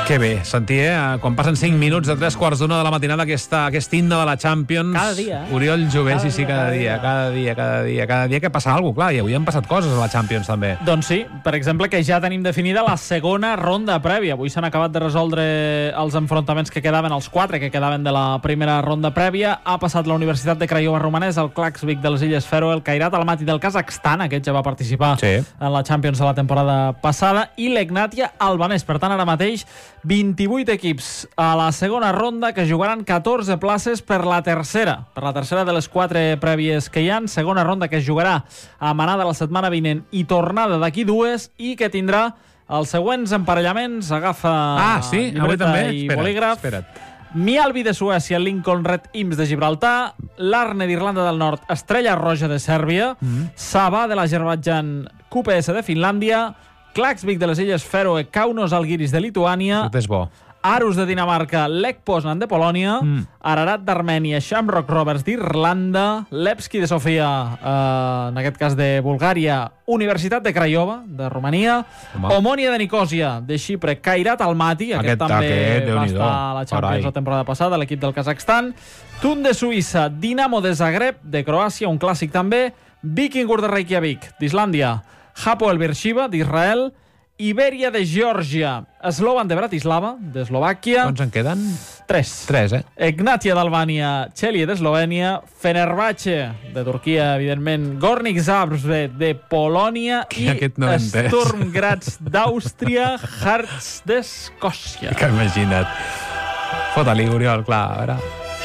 Que bé, sentir, quan passen 5 minuts de 3:15 de la matinada aquest himne de la Champions. Cada dia. Oriol Jové, sí, cada dia que passa alguna cosa, clar, i avui han passat coses a la Champions també. Doncs sí, per exemple, que ja tenim definida la segona ronda prèvia. Avui s'han acabat de resoldre els enfrontaments que quedaven, els 4 que quedaven de la primera ronda prèvia. Ha passat la Universitat de Craiova Romanès, el Klaksvik de les Illes Fèroe, el Kairat Almaty del Kazakhstan, aquest ja va participar en la Champions de la temporada passada, i l'Egnatia albanès. Per tant, ara mateix 28 equips a la segona ronda que jugaran 14 places per la tercera de les 4 prèvies que hi ha. Segona ronda que es jugarà a Manada la setmana vinent i tornada d'aquí 2, i que tindrà els següents emparellaments. Agafa llibreta i bolígraf. Espera't. Mjällby de Suècia, Lincoln Red Imps de Gibraltar, l'Arne d'Irlanda del Nord, Estrella Roja de Sèrbia, Sabah de l'Azerbaidjan, QPS de Finlàndia, Klaksvik de les Illes Fèroe, Kaunos Algiris de Lituània, Tot és bo. Arus de Dinamarca, Lech Poznan de Polònia, Ararat d'Armènia, Shamrock Rovers d'Irlanda, Levski de Sofia, en aquest cas de Bulgària, Universitat de Craiova de Romania, Omonia de Nicòsia de Xipre, Kairat Almaty, aquest també va estar a la Champions la temporada passada, l'equip del Kazakhstan, Thun de Suïssa, Dinamo de Zagreb de Croàcia, un clàssic també, Víkingur de Reykjavik d'Islàndia, Hapoel Beersheva d'Israel, Iberia de Geòrgia, Slovan de Bratislava d'Eslovàquia. Quants en queden? 3, Egnatia d'Albània, Celje d'Eslovènia, Fenerbahce de Turquia, evidentment, Gornik Zabrze de Polònia i Sturm Graz d'Àustria, Hearts d'Escòcia. Que imagina't. Fota-li, Oriol, clar, a veure.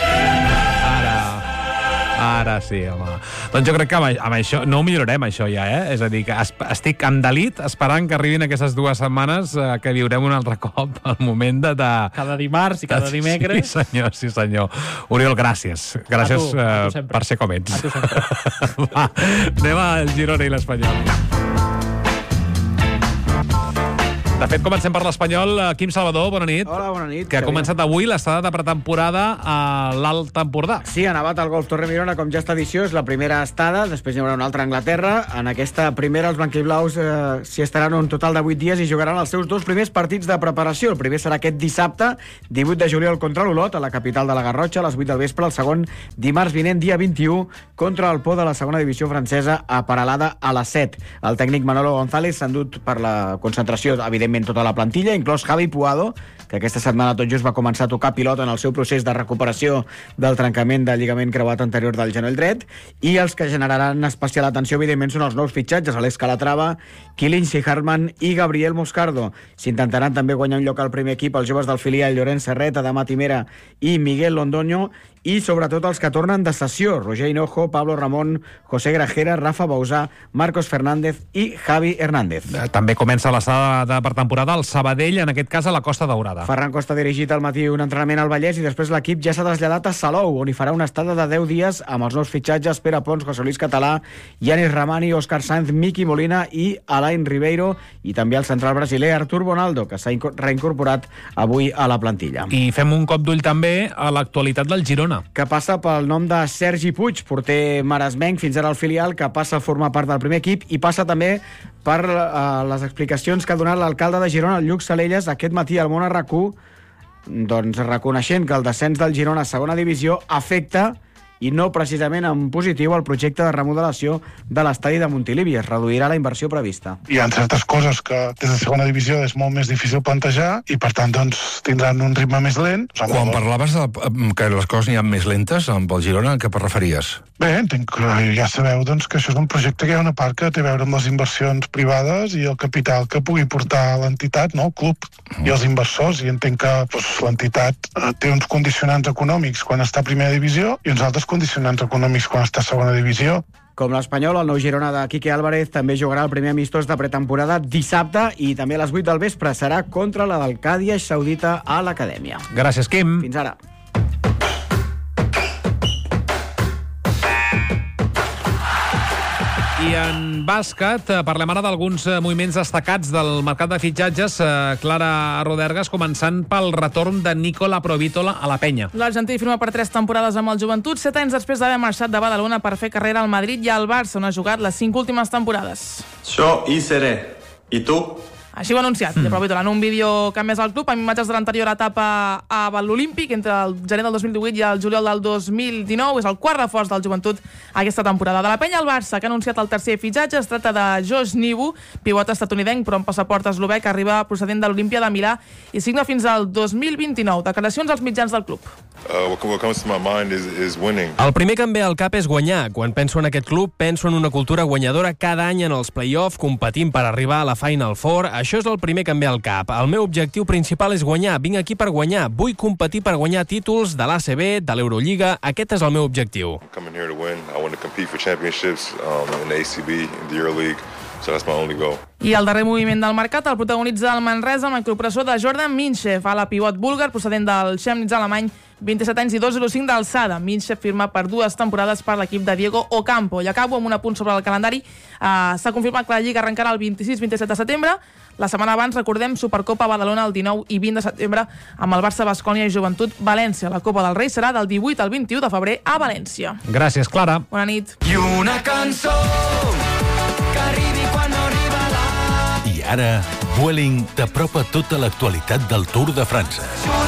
Ara sí, home. Doncs jo crec que amb això no ho millorarem, això ja, És a dir, que estic endalit esperant que arribin aquestes 2 setmanes que viurem un altre cop al moment de... Cada dimarts i cada dimecres. Sí, senyor. Oriol, gràcies. Gràcies per ser com ets. A tu sempre. Va, anem al Girona i l'Espanyol. De fet, comencem per l'Espanyol. Quim Salvador, bona nit. Hola, bona nit. Que ha començat avui l'estada de pretemporada a l'Alt Empordà. Sí, ha nevat al Golf Torre-Mirona, com ja està edició, és la primera estada, després hi haurà una altra a Anglaterra. En aquesta primera, els blanquiblaus s'hi estaran un total de 8 dies i jugaran els seus 2 primers partits de preparació. El primer serà aquest dissabte, 18 de juliol, contra l'Olot, a la capital de la Garrotxa, a les 8 del vespre. El segon, dimarts vinent, dia 21, contra el Pau de la segona divisió francesa, a Peralada, a les 7. El tècnic Manolo González s'ha endut per la concentració, evidentment, tota la plantilla, inclòs Javi Puado, que aquesta setmana tot just va començar a tocar pilota en el seu procés de recuperació del trencament del lligament creuat anterior del genoll dret, i els que generaran especial atenció, evidentment, són els nous fitxatges, Alex Calatrava, Kilin Hartmann i Gabriel Moscardo. S'intentaran també guanyar un lloc al primer equip els joves del filial Llorenç Serret, Adama Timera i Miguel Londoño, i sobretot els que tornen de sessió, Roger Hinojo, Pablo Ramón, José Grajera, Rafa Bausà, Marcos Fernández i Javi Hernández. També comença l'estada de pretemporada al Sabadell, en aquest cas a la Costa Daurada. Ferran Costa ha dirigit al matí un entrenament al Vallès i després l'equip ja s'ha traslladat a Salou, on hi farà una estada de 10 dies amb els nous fitxatges Pere Pons, José Luis Català, Yanis Ramani, Òscar Sanz, Miki Molina i Alain Ribeiro, i també el central brasiler Artur Bonaldo, que s'ha reincorporat avui a la plantilla. I fem un cop d'ull també a l'actualitat del Girona, que passa pel nom de Sergi Puig, porter maresmenc, fins ara al filial, que passa a formar part del primer equip, i passa també per les explicacions que ha donat l'alcalde de Girona, el Lluc Salelles, aquest matí al Món a RAC1, doncs reconeixent que el descens del Girona a segona divisió afecta, i no precisament en positiu, el projecte de remodelació de l'estadi de Montilivi. Es reduirà la inversió prevista. Hi ha certes coses que des de segona divisió és molt més difícil plantejar i, per tant, doncs, tindran un ritme més lent. Quan parlaves que les coses n'hi ha més lentes amb el Girona, a què referies? Bé, entenc que ja sabeu doncs, que això és un projecte que hi ha una part que té a veure amb les inversions privades i el capital que pugui portar l'entitat, no? El club i els inversors, i entenc que doncs, l'entitat té uns condicionants econòmics quan està a primera divisió i uns altres condicionants econòmics quan està a segona divisió. Com l'Espanyol, el nou Girona de Quique Álvarez també jugarà el primer amistós de pretemporada dissabte, i també a les 8 del vespre serà contra la del Càdia Saudita a l'Acadèmia. Gràcies, Quim. Fins ara. I en bàsquet parlem ara d'alguns moviments destacats del mercat de fitxatges. Clara Rodergas, començant pel retorn de Nicola Provítola a la Penya. L'argentí firma per 3 temporades amb el Joventut, 7 anys després d'haver marxat de Badalona per fer carrera al Madrid i al Barça, on ha jugat les 5 últimes temporades. Yo y seré. ¿Y tú? Així ho ha anunciat. I aprofito en un vídeo que ha emès al club amb imatges de l'anterior etapa a l'Olímpic entre el gener del 2018 i el juliol del 2019. És el quart reforç del Joventut aquesta temporada. De la penya al Barça, que ha anunciat el tercer fitxatge, es tracta de Josh Nibu, pivot estatunidenc però amb passaport eslovè, que arriba procedent de l'Olimpia de Milà i signa fins al 2029. Declaracions als mitjans del club. What comes to my mind is winning. El primer que em ve al cap és guanyar. Quan penso en aquest club, penso en una cultura guanyadora cada any en els play-off, competint per arribar a la Final Four. Això és el primer que em ve al cap. El meu objectiu principal és guanyar. Vinc aquí per guanyar. Vull competir per guanyar títols de l'ACB, de l'Eurolliga. Aquest és el meu objectiu. I'm coming here to win. I want to compete for championships in the ACB, in the EuroLeague. So that's my only goal. I el darrer moviment del mercat el protagonitza el Manresa amb la incorporació de Jordan Minchev, a la pivot búlgar procedent del Chemnitz alemany, 27 anys i 2,05 d'alçada. Minchev firma per 2 temporades per l'equip de Diego Ocampo. I acabo amb un apunt sobre el calendari. S'ha confirmat que la Lliga arrencarà el 26-27 de setembre. La setmana abans, recordem, Supercopa Badalona el 19 i 20 de setembre amb el Barça, Baskonia i Joventut València. La Copa del Rei serà del 18 al 21 de febrer a València. Gràcies, Clara. Bona nit. I una cançó que arribi quan no arriba la... I ara, Vueling t'apropa tota l'actualitat del Tour de França.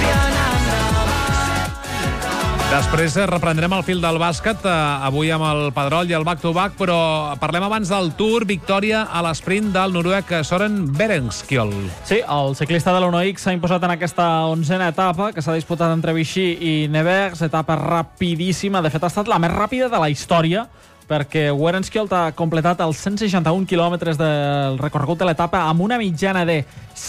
Després reprendrem el fil del bàsquet, avui amb el Pedrol i el back-to-back, però parlem abans del Tour, victòria a l'esprint del noruec Søren Berenskjold. Sí, el ciclista de l'Uno-X s'ha imposat en aquesta 11a etapa, que s'ha disputat entre Vichy i Nevers, etapa rapidíssima, de fet ha estat la més ràpida de la història, perquè Berenskjold ha completat els 161 quilòmetres del recorregut de l'etapa amb una mitjana de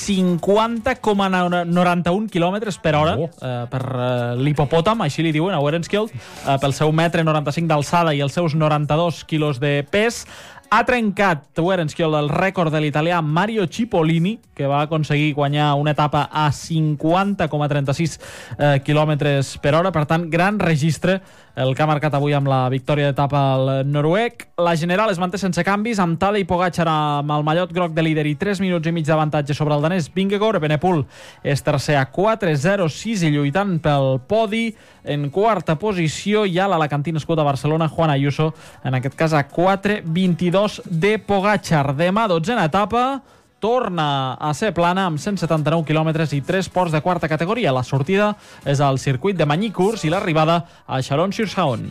50,91 quilòmetres per hora, per l'hipopòtam, així li diuen a Berenskjold, pel seu 1,95 m d'alçada i els seus 92 quilos de pes. Ha trencat Berenskjold el rècord de l'italià Mario Cipollini, que va aconseguir guanyar una etapa a 50,36 quilòmetres per hora. Per tant, gran registre el que ha marcat avui amb la victòria d'etapa al noruec. La general es manté sense canvis, amb Tadej Pogačar amb el mallot groc de líder i 3 minuts i mig d'avantatge sobre el danès Vingegaard. Evenepoel és tercer a 4,06 i lluitant pel podi. En quarta posició hi ha l'alacantí nascut a Barcelona, Juan Ayuso, en aquest cas a 4,22 de Pogačar. Demà, 12a etapa, torna a ser plana amb 179 quilòmetres i 3 ports de quarta categoria. La sortida és al circuit de Magny-Cours i l'arribada a Chalon-sur-Saône.